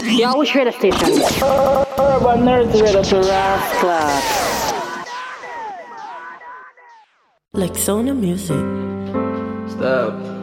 Yeah, which radio station? Urban Nerds Radio to Rascals. Like Sona Music. Stop.